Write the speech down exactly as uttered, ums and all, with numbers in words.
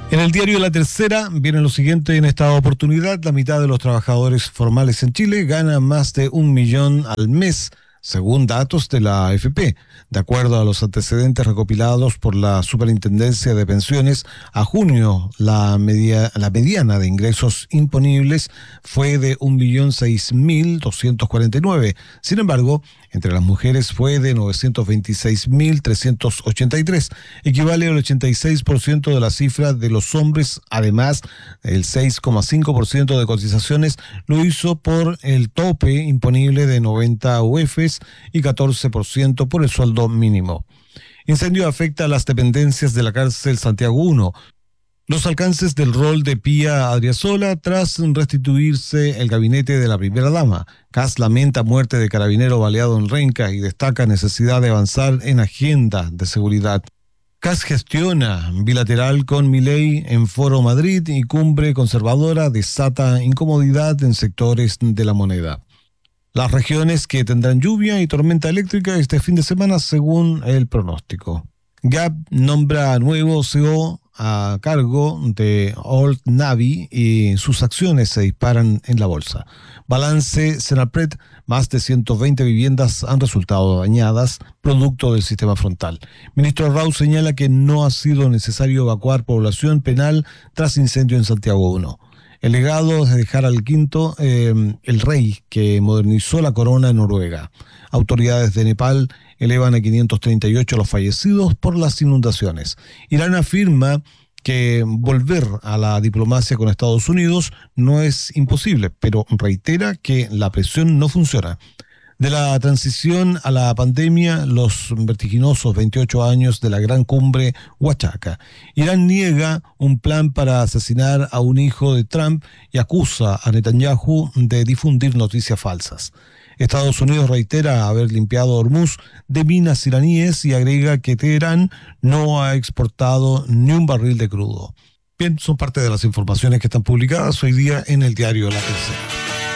En el diario La Tercera viene lo siguiente: en esta oportunidad, la mitad de los trabajadores formales en Chile gana más de un millón al mes, según datos de la A F P. De acuerdo a los antecedentes recopilados por la Superintendencia de Pensiones, a junio la, media, la mediana de ingresos imponibles fue de un millón seis mil doscientos cuarenta y nueve. Sin embargo, entre las mujeres fue de novecientos veintiséis mil trescientos ochenta y tres, equivale al ochenta y seis por ciento de la cifra de los hombres. Además, el seis coma cinco por ciento de cotizaciones lo hizo por el tope imponible de noventa U Fs y catorce por ciento por el sueldo mínimo. Incendio afecta a las dependencias de la cárcel Santiago uno. Los alcances del rol de Pía Adriasola tras restituirse el gabinete de la primera dama. C A S lamenta muerte de carabinero baleado en Renca y destaca necesidad de avanzar en agenda de seguridad. C A S gestiona bilateral con Milei en Foro Madrid y cumbre conservadora desata incomodidad en sectores de la moneda. Las regiones que tendrán lluvia y tormenta eléctrica este fin de semana según el pronóstico. Gap nombra nuevo C E O a cargo de Old Navy y sus acciones se disparan en la bolsa. Balance Senapred: más de ciento veinte viviendas han resultado dañadas producto del sistema frontal. Ministro Rau señala que no ha sido necesario evacuar población penal tras incendio en Santiago uno. El legado es dejar al quinto, eh, el rey que modernizó la corona en Noruega. Autoridades de Nepal elevan a quinientos treinta y ocho los fallecidos por las inundaciones. Irán afirma que volver a la diplomacia con Estados Unidos no es imposible, pero reitera que la presión no funciona. De la transición a la pandemia, los vertiginosos veintiocho años de la gran cumbre Huachaca. Irán niega un plan para asesinar a un hijo de Trump y acusa a Netanyahu de difundir noticias falsas. Estados Unidos reitera haber limpiado Hormuz de minas iraníes y agrega que Teherán no ha exportado ni un barril de crudo. Bien, son parte de las informaciones que están publicadas hoy día en el diario La Tercera.